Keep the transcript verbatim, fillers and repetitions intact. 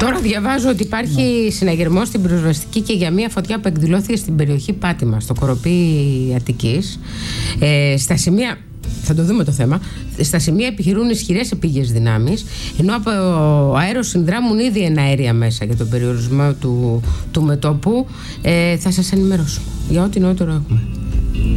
Τώρα διαβάζω ότι υπάρχει συναγερμός στην πυροσβεστική και για μια φωτιά που εκδηλώθηκε στην περιοχή Πάτημα, στο Κοροπή Αττικής. Ε, στα σημεία. Θα το δούμε το θέμα. Στα σημεία επιχειρούν ισχυρές επίγειες δυνάμεις, ενώ από αέρος συνδράμουν ήδη εναέρια μέσα για τον περιορισμό του, του μετώπου. Ε, θα σας ενημερώσω για ό,τι νεότερο έχουμε.